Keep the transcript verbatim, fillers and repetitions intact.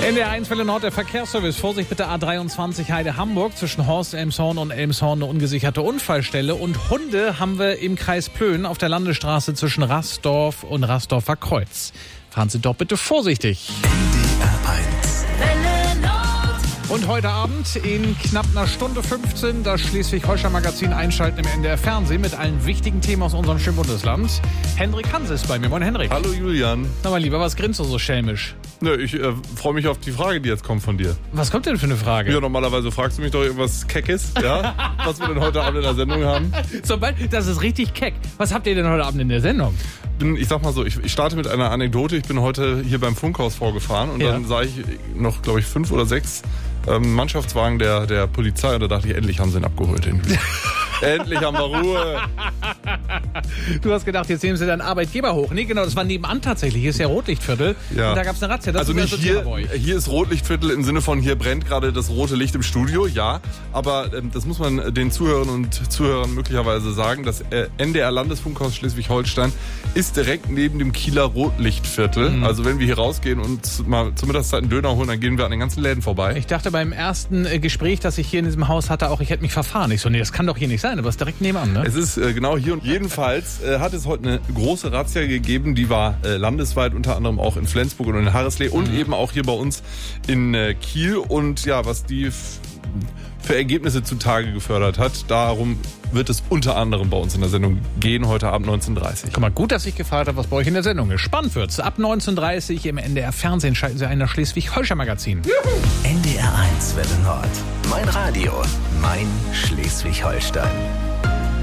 In der eins Welle Nord der Verkehrsservice. Vorsicht bitte A dreiundzwanzig Heide Hamburg. Zwischen Horst, Elmshorn und Elmshorn eine ungesicherte Unfallstelle. Und Hunde haben wir im Kreis Plön auf der Landesstraße zwischen Rassdorf und Rassdorfer Kreuz. Fahren Sie doch bitte vorsichtig. N D R eins. Und heute Abend in knapp einer Stunde fünfzehn das Schleswig-Holstein-Magazin einschalten im N D R Fernsehen mit allen wichtigen Themen aus unserem schönen Bundesland. Henrik Hans ist bei mir. Moin Henrik. Hallo Julian. Na mal lieber, was grinst du so schelmisch? Ne, ich äh, freue mich auf die Frage, die jetzt kommt von dir. Was kommt denn für eine Frage? Ja, normalerweise fragst du mich doch irgendwas Keckes, ja? Was wir denn heute Abend in der Sendung haben. Sobald, das ist richtig keck. Was habt ihr denn heute Abend in der Sendung? Bin, ich sag mal so, ich, ich starte mit einer Anekdote. Ich bin heute hier beim Funkhaus vorgefahren und Ja. dann sah ich noch, glaube ich, fünf oder sechs ähm, Mannschaftswagen der, der Polizei und da dachte ich, endlich haben sie ihn abgeholt. Den endlich haben wir Ruhe. Du hast gedacht, jetzt nehmen sie deinen Arbeitgeber hoch. Nee, genau, das war nebenan tatsächlich. Hier ist ja Rotlichtviertel. Ja. Und da gab es eine Razzia. Das Also ist nicht das hier, Thema bei euch. hier ist Rotlichtviertel im Sinne von hier brennt gerade das rote Licht im Studio, ja. Aber ähm, das muss man den Zuhörern und Zuhörern möglicherweise sagen. Das äh, N D R Landesfunkhaus Schleswig-Holstein ist direkt neben dem Kieler Rotlichtviertel. Mhm. Also wenn wir hier rausgehen und mal zur Mittagszeit einen Döner holen, dann gehen wir an den ganzen Läden vorbei. Ich dachte beim ersten äh, Gespräch, das ich hier in diesem Haus hatte, auch ich hätte mich verfahren. Ich so, nee, das kann doch hier nicht sein. Aber es ist direkt nebenan, ne? Es ist äh, genau hier und jedenfalls äh, hat es heute eine große Razzia gegeben, die war äh, landesweit, unter anderem auch in Flensburg und in Harreslee und eben auch hier bei uns in äh, Kiel. Und ja, was die f- für Ergebnisse zutage gefördert hat, darum wird es unter anderem bei uns in der Sendung gehen, heute Abend neunzehn Uhr dreißig. Guck mal, gut, dass ich gefragt habe, was bei euch in der Sendung ist. Spannend wird's. Ab neunzehn Uhr dreißig im N D R Fernsehen schalten Sie ein das Schleswig-Holstein-Magazin. N D R eins Welle Nord. Mein Radio, mein Schleswig-Holstein.